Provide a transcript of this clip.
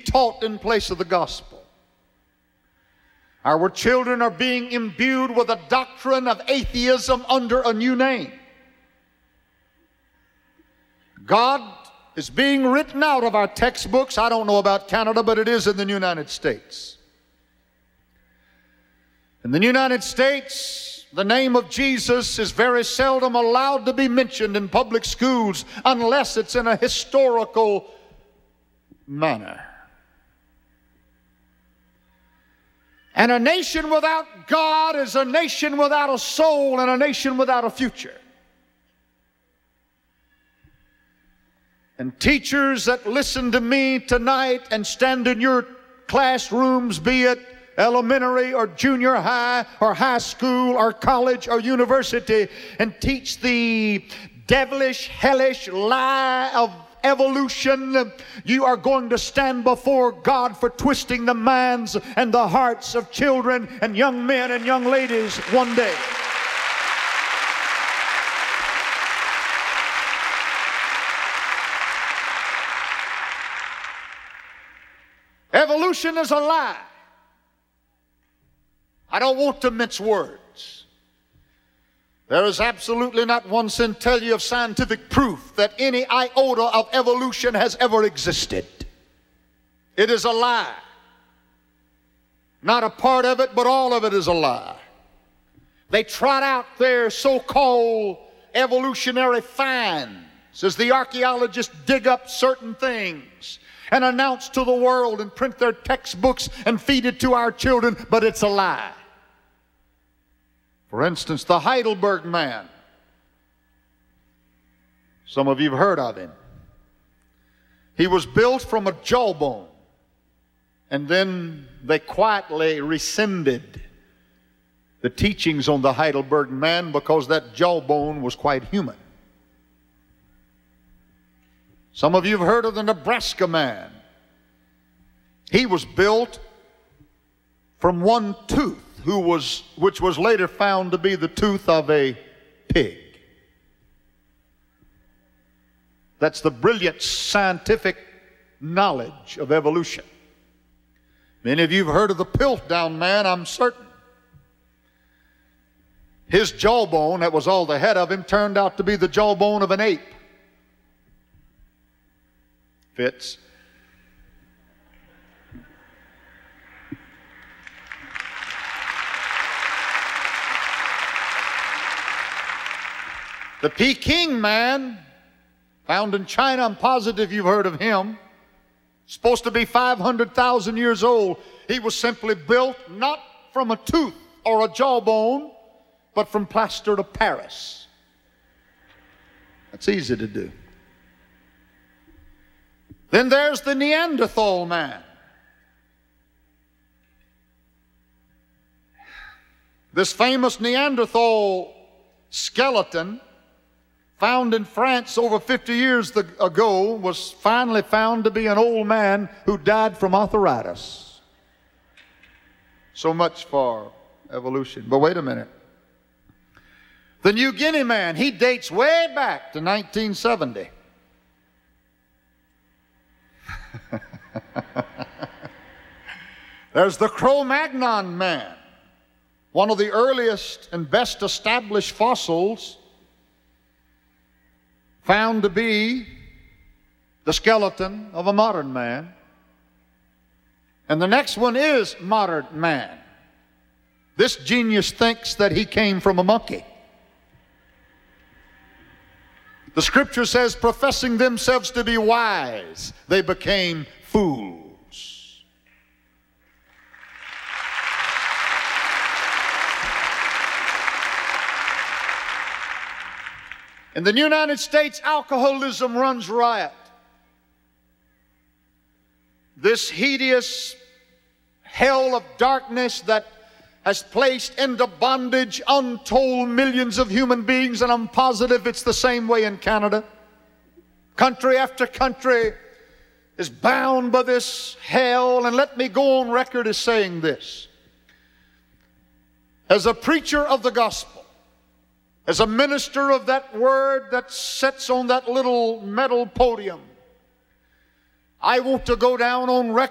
taught in place of the gospel. Our children are being imbued with a doctrine of atheism under a new name. God is being written out of our textbooks. I don't know about Canada, but it is in the United States. In the United States, the name of Jesus is very seldom allowed to be mentioned in public schools unless it's in a historical manner. And a nation without God is a nation without a soul and a nation without a future. And teachers that listen to me tonight and stand in your classrooms, be it elementary or junior high or high school or college or university, and teach the devilish, hellish lie of evolution, you are going to stand before God for twisting the minds and the hearts of children and young men and young ladies one day. Evolution is a lie. I don't want to mince words. There is absolutely not one centillion of scientific proof that any iota of evolution has ever existed. It is a lie. Not a part of it, but all of it is a lie. They trot out their so-called evolutionary finds as the archaeologists dig up certain things and announce to the world and print their textbooks and feed it to our children, but it's a lie. For instance, the Heidelberg man. Some of you have heard of him. He was built from a jawbone, and then they quietly rescinded the teachings on the Heidelberg man because that jawbone was quite human. Some of you have heard of the Nebraska man. He was built from one tooth, which was later found to be the tooth of a pig. That's the brilliant scientific knowledge of evolution. Many of you have heard of the Piltdown man, I'm certain. His jawbone, that was all the head of him, turned out to be the jawbone of an ape. Fits. The Peking man, found in China, I'm positive you've heard of him, supposed to be 500,000 years old. He was simply built not from a tooth or a jawbone, but from plaster of Paris. That's easy to do. Then there's the Neanderthal man. This famous Neanderthal skeleton, found in France over 50 years ago, was finally found to be an old man who died from arthritis. So much for evolution. But wait a minute. The New Guinea man, he dates way back to 1970. There's the Cro-Magnon man, one of the earliest and best established fossils, found to be the skeleton of a modern man. And the next one is modern man. This genius thinks that he came from a monkey. The scripture says, professing themselves to be wise, they became fools. In the United States, alcoholism runs riot. This hideous hell of darkness that has placed into bondage untold millions of human beings, and I'm positive it's the same way in Canada. Country after country is bound by this hell, and let me go on record as saying this. As a preacher of the gospel, as a minister of that word that sits on that little metal podium, I want to go down on record